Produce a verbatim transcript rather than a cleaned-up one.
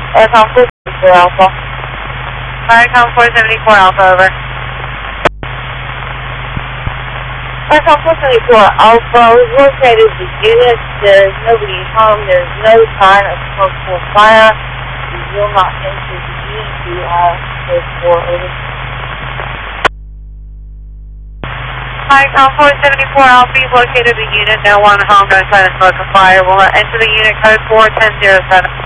Aircom four seventy-four Alpha. Aircom four seventy-four Alpha, over. Aircom four seventy-four Alpha, we've located the unit. There's nobody home. There's no sign of smoke or fire. We will not enter the unit. We are code four, over. Aircom four seventy-four Alpha, you've located the unit. No one home, no sign of smoke or fire. We'll not enter the unit. Code four ten zero seven.